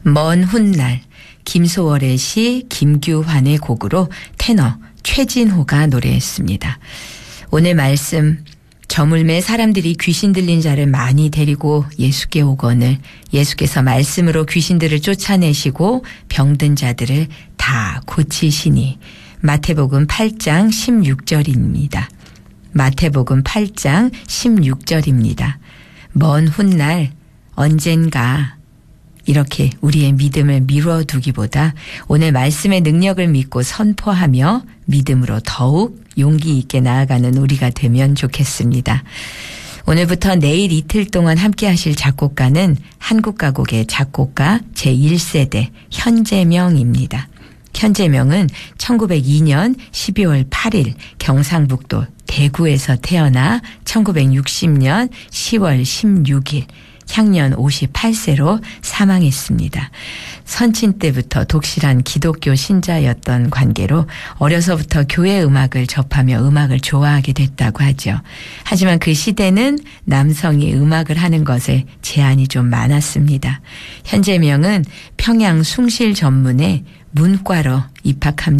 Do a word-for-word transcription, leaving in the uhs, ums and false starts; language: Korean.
먼 훗날 김소월의 시 김규환의 곡으로 테너 최진호가 노래했습니다. 오늘 말씀 저물매 사람들이 귀신 들린 자를 많이 데리고 예수께 오거늘 예수께서 말씀으로 귀신들을 쫓아내시고 병든 자들을 다 고치시니 마태복음 팔 장 십육 절입니다. 마태복음 팔 장 십육 절입니다. 먼 훗날 언젠가 이렇게 우리의 믿음을 미뤄두기보다 오늘 말씀의 능력을 믿고 선포하며 믿음으로 더욱 용기 있게 나아가는 우리가 되면 좋겠습니다. 오늘부터 내일 이틀 동안 함께 하실 작곡가는 한국가곡의 작곡가 제일 세대 현재명입니다. 현재명은 천구백이 년 십이월 팔일 경상북도 대구에서 태어나 천구백육십 년 시월 십육일 향년 오십팔 세로 사망했습니다. 선친 때부터 독실한 기독교 신자였던 관계로 어려서부터 교회 음악을 접하며 음악을 좋아하게 됐다고 하죠. 하지만 그 시대는 남성이 음악을 하는 것에 제한이 좀 많았습니다. 현재명은 평양 숭실 전문에 문과로 입학합니다.